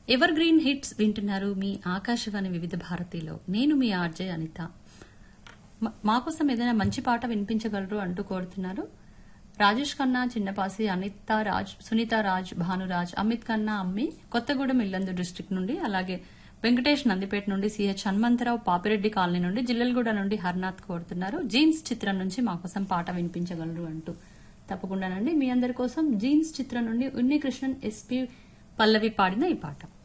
Ever green hits వింటున్నారు మీ ఆకాశవాణి వివిధ భారతిలో. నేను మీ ఆర్జే అనిత. మా కోసం ఏదైనా మంచి పాట వినిపించగలరు అంటూ కోరుతున్నారు రాజేష్ ఖన్నా, చిన్నపాసి, అనిత రాజ్, సునీత రాజ్, భానురాజ్, అమిత్ ఖన్నా అమ్మి, కొత్తగూడెం ఇల్లందు డిస్ట్రిక్ట్ నుండి, అలాగే వెంకటేష్ నందిపేట నుండి, సిహెచ్ హనుమంతరావు పాపిరెడ్డి కాలనీ నుండి, జిల్లెలగూడ నుండి హర్నాథ్ కోరుతున్నారు జీన్స్ చిత్రం నుంచి మా కోసం పాట వినిపించగలరు అంటూ. తప్పకుండానండి, మీ అందరి కోసం జీన్స్ చిత్రం నుండి ఉన్ని కృష్ణన్, ఎస్పి పల్లవి పాడిన ఈ పాట.